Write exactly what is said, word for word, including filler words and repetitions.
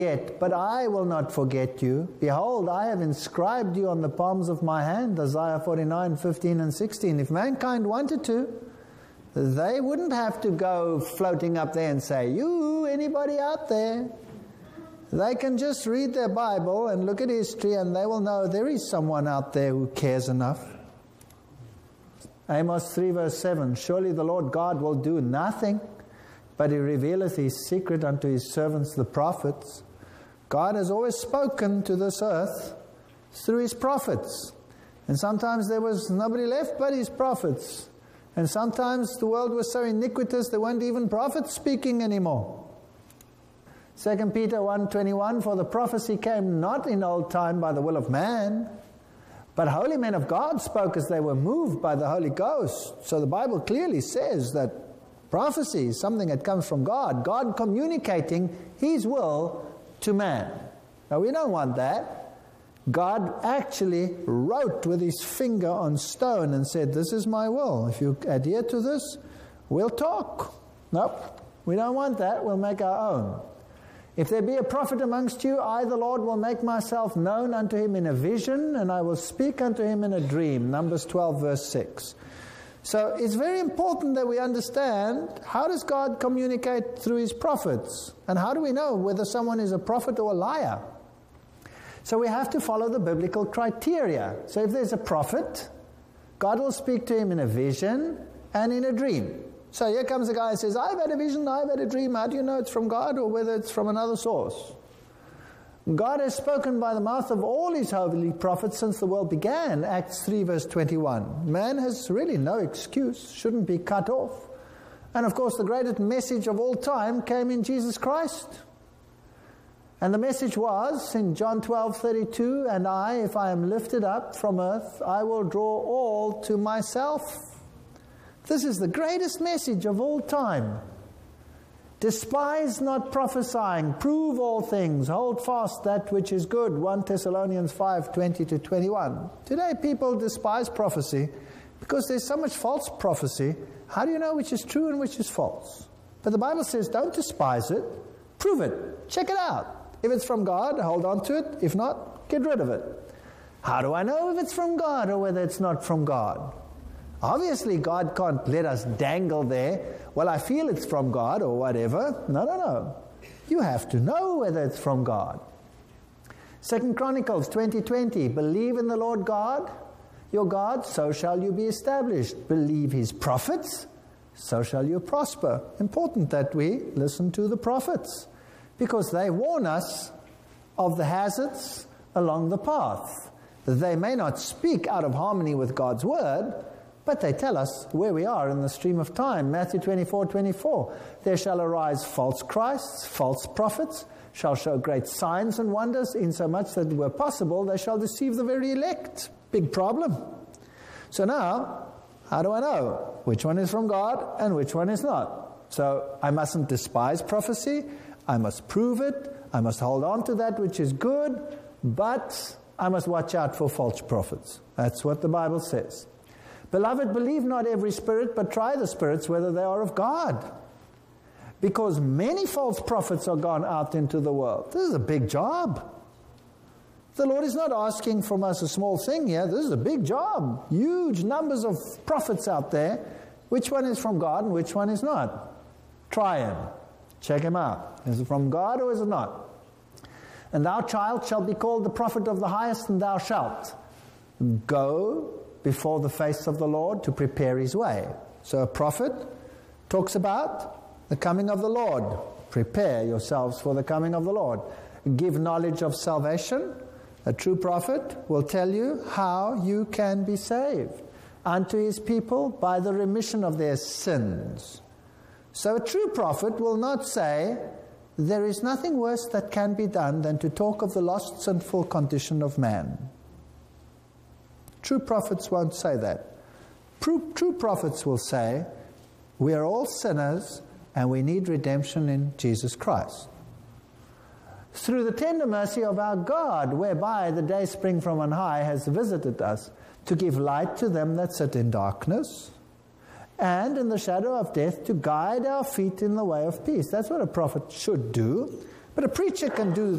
Yet, but I will not forget you. Behold, I have inscribed you on the palms of my hand, Isaiah forty-nine, fifteen and sixteen. If mankind wanted to, they wouldn't have to go floating up there and say, you, anybody out there? They can just read their Bible and look at history and they will know there is someone out there who cares enough. Amos three verse seven, surely the Lord God will do nothing, but He revealeth His secret unto His servants the prophets. God has always spoken to this earth through His prophets. And sometimes there was nobody left but His prophets. And sometimes the world was so iniquitous there weren't even prophets speaking anymore. Second Peter one twenty-one, for the prophecy came not in old time by the will of man, but holy men of God spoke as they were moved by the Holy Ghost. So the Bible clearly says that prophecy is something that comes from God. God communicating His will to man. Now we don't want that. God actually wrote with His finger on stone and said, this is my will. If you adhere to this, we'll talk. Nope, we don't want that. We'll make our own. If there be a prophet amongst you, I, the Lord, will make myself known unto him in a vision, and I will speak unto him in a dream. Numbers twelve, verse six. So it's very important that we understand, how does God communicate through His prophets? And how do we know whether someone is a prophet or a liar? So we have to follow the biblical criteria. So if there's a prophet, God will speak to him in a vision and in a dream. So here comes a guy and says, I've had a vision, I've had a dream. How do you know it's from God or whether it's from another source? God has spoken by the mouth of all His holy prophets since the world began. Acts three verse twenty-one. Man has really no excuse, shouldn't be cut off. And of course the greatest message of all time came in Jesus Christ. And the message was in John twelve thirty-two, and I, if I am lifted up from earth, I will draw all to myself. This is the greatest message of all time. Despise not prophesying, prove all things, hold fast that which is good. First Thessalonians five, twenty to twenty-one. Today people despise prophecy because there's so much false prophecy. How do you know which is true and which is false? But the Bible says don't despise it, prove it, check it out. If it's from God, hold on to it. If not, get rid of it. How do I know if it's from God or whether it's not from God? Obviously, God can't let us dangle there. Well, I feel it's from God or whatever. No, no, no. You have to know whether it's from God. Second Chronicles twenty twenty. Believe in the Lord God, your God, so shall you be established. Believe His prophets, so shall you prosper. Important that we listen to the prophets, because they warn us of the hazards along the path. They may not speak out of harmony with God's word, but they tell us where we are in the stream of time. Matthew twenty-four twenty-four. There shall arise false Christs, false prophets, shall show great signs and wonders, insomuch that were possible they shall deceive the very elect. Big problem. So now, how do I know which one is from God and which one is not? So I mustn't despise prophecy. I must prove it. I must hold on to that which is good, but I must watch out for false prophets. That's what the Bible says. Beloved, believe not every spirit, but try the spirits whether they are of God. Because many false prophets are gone out into the world. This is a big job. The Lord is not asking from us a small thing here. This is a big job. Huge numbers of prophets out there. Which one is from God and which one is not? Try him. Check him out. Is it from God or is it not? And thou, child, shalt be called the prophet of the highest, and thou shalt go before the face of the Lord to prepare His way. So a prophet talks about the coming of the Lord. Prepare yourselves for the coming of the Lord. Give knowledge of salvation. A true prophet will tell you how you can be saved unto his people by the remission of their sins. So a true prophet will not say, there is nothing worse that can be done than to talk of the lost sinful condition of man. True prophets won't say that. True, true prophets will say, we are all sinners and we need redemption in Jesus Christ. Through the tender mercy of our God, whereby the day spring from on high has visited us, to give light to them that sit in darkness, and in the shadow of death, to guide our feet in the way of peace. That's what a prophet should do. But a preacher can do